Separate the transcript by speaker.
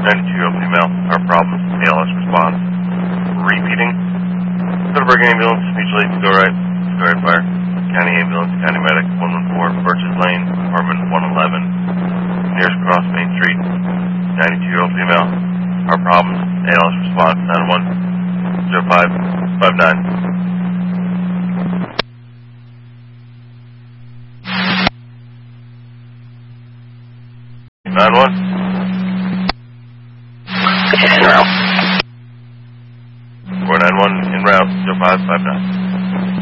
Speaker 1: 92-year-old female. Our problems. ALS response. Repeating. Pittsburgh ambulance, mutual aid to go right. Go right fire. County ambulance, county medic, 114, Birches Lane, apartment 111. Nearest cross Main Street. 92-year-old female. Our problems. ALS response. 910559. 91.